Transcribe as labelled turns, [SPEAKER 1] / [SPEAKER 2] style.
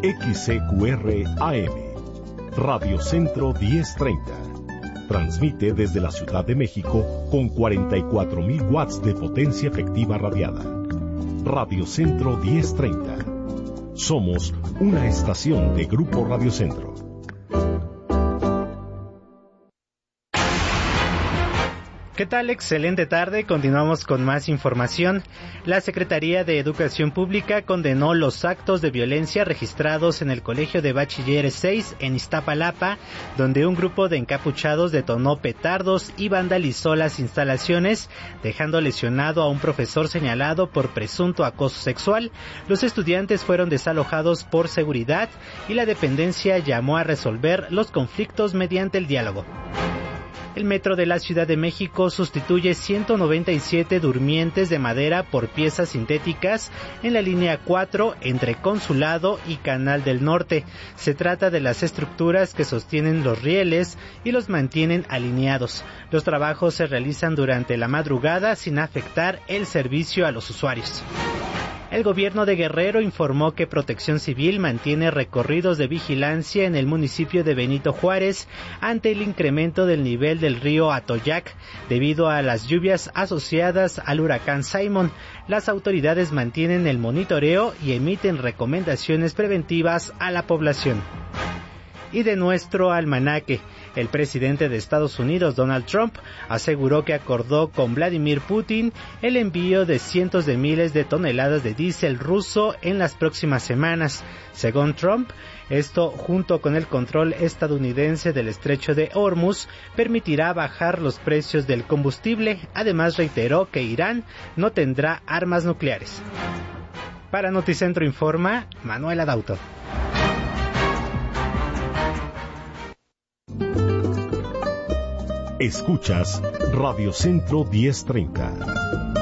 [SPEAKER 1] XCQR AM, Radio Centro 1030. Transmite desde la Ciudad de México con 44,000 watts de potencia efectiva radiada. Radio Centro 1030. Somos una estación de Grupo Radio Centro.
[SPEAKER 2] ¿Qué tal? Excelente tarde. Continuamos con más información. La Secretaría de Educación Pública condenó los actos de violencia registrados en el Colegio de Bachilleres 6 en Iztapalapa, donde un grupo de encapuchados detonó petardos y vandalizó las instalaciones, dejando lesionado a un profesor señalado por presunto acoso sexual. Los estudiantes fueron desalojados por seguridad y la dependencia llamó a resolver los conflictos mediante el diálogo. El Metro de la Ciudad de México sustituye 197 durmientes de madera por piezas sintéticas en la línea 4 entre Consulado y Canal del Norte. Se trata de las estructuras que sostienen los rieles y los mantienen alineados. Los trabajos se realizan durante la madrugada sin afectar el servicio a los usuarios. El gobierno de Guerrero informó que Protección Civil mantiene recorridos de vigilancia en el municipio de Benito Juárez ante el incremento del nivel del río Atoyac debido a las lluvias asociadas al huracán Simon. Las autoridades mantienen el monitoreo y emiten recomendaciones preventivas a la población. Y de nuestro almanaque, el presidente de Estados Unidos, Donald Trump, aseguró que acordó con Vladimir Putin el envío de cientos de miles de toneladas de diésel ruso en las próximas semanas. Según Trump, esto, junto con el control estadounidense del estrecho de Hormuz, permitirá bajar los precios del combustible. Además, reiteró que Irán no tendrá armas nucleares. Para Noticentro Informa, Manuel Adauto.
[SPEAKER 1] Escuchas Radio Centro 1030.